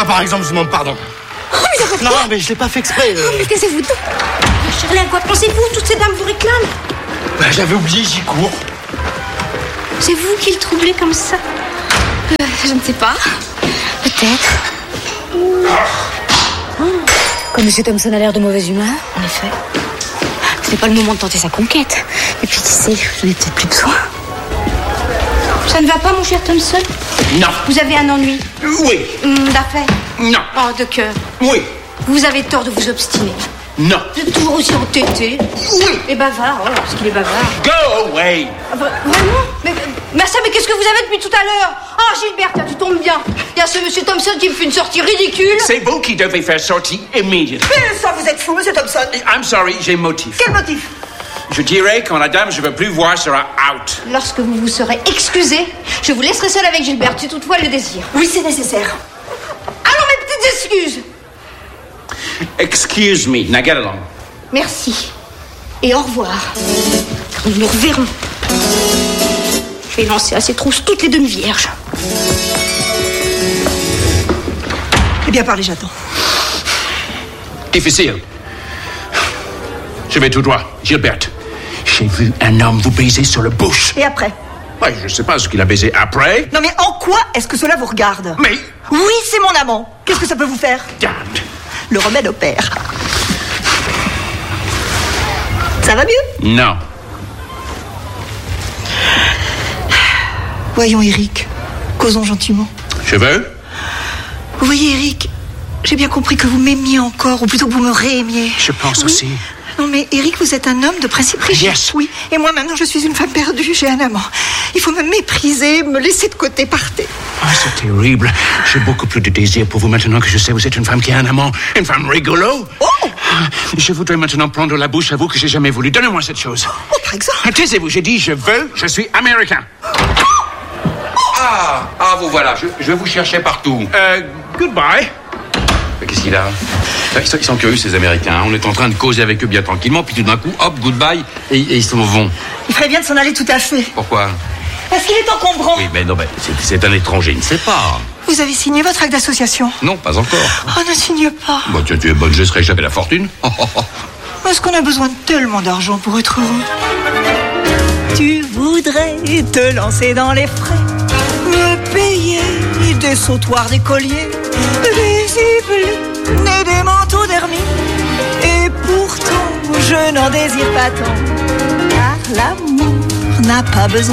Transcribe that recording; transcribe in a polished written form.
par exemple, je demande pardon. Oh, mais d'accord. Non, mais je l'ai pas fait exprès. Oh, mais taisez-vous donc. Shirley, à quoi pensez-vous? Toutes ces dames vous réclament. Bah, j'avais oublié, j'y cours. C'est vous qui le troublez comme ça? Je ne sais pas. Peut-être. Comme M. Thompson a l'air de mauvaise humeur, en effet. Ce n'est pas le moment de tenter sa conquête. Et puis, tu sais, j'en ai peut-être plus besoin. Ça ne va pas, mon cher Thompson? Non. Vous avez un ennui? Oui. D'affaires? Non. Oh, de cœur? Oui. Vous avez tort de vous obstiner. Non. Vous êtes toujours aussi entêté. Oui. Et bavard, oh, parce qu'il est bavard. Go away. Ah, vraiment? Mais qu'est-ce que vous avez depuis tout à l'heure? Oh, Gilbert, tu tombes bien. Il y a ce monsieur Thompson qui me fait une sortie ridicule. C'est vous qui devez faire sortir immédiatement. Mais ça, vous êtes fou, monsieur Thompson. I'm sorry, j'ai motif. Quel motif? Je dirais quand la dame je veux plus voir sera out. Lorsque vous vous serez excusé, je vous laisserai seul avec Gilbert, si toutefois elle le désire. Oui, c'est nécessaire. Alors, mes petites excuses. Excuse me, now get along. Merci. Et au revoir. Car nous nous reverrons. Je vais lancer à ses trousses toutes les demi-vierges. Eh bien, parlez, j'attends. Difficile. Je vais tout droit. Gilbert, j'ai vu un homme vous baiser sur le bouche. Et après? Ouais, je sais pas ce qu'il a baisé après. Non, mais en quoi est-ce que cela vous regarde? Mais... Oui, c'est mon amant. Qu'est-ce que ça peut vous faire? Damned. Le remède opère. Ça va mieux? Non. Voyons, Eric. Causons gentiment. Je veux? Vous voyez, Eric, j'ai bien compris que vous m'aimiez encore, ou plutôt que vous me réaimiez. Je pense Oui. aussi. Non, mais Eric, vous êtes un homme de principe rigide. Yes. Oui. Et moi, maintenant, je suis une femme perdue. J'ai un amant. Il faut me mépriser, me laisser de côté, partez. Oh, c'est terrible. J'ai beaucoup plus de désir pour vous maintenant que je sais que vous êtes une femme qui a un amant. Une femme rigolo. Oh! Je voudrais maintenant prendre la bouche à vous que j'ai jamais voulu. Donnez-moi cette chose. Oh, par exemple. Taisez-vous, j'ai dit je veux, je suis américain. Ah, vous voilà, je vous cherchais partout. Goodbye. Mais qu'est-ce qu'il a? Ils sont curieux, ces Américains. On est en train de causer avec eux bien tranquillement, puis tout d'un coup, hop, goodbye, et ils s'en vont. Il ferait bien de s'en aller tout à fait. Pourquoi? Parce qu'il est encombrant. Oui, mais non, mais c'est un étranger, il ne sait pas. Vous avez signé votre acte d'association? Non, pas encore. Oh, ne signe pas. Bon, tu es bonne, je serai jamais la fortune. Est-ce qu'on a besoin de tellement d'argent pour être heureux? Tu voudrais te lancer dans les frais, me payer des sautoirs, des colliers, des ziplines et des manteaux d'hermine. Et pourtant, je n'en désire pas tant, car l'amour n'a pas besoin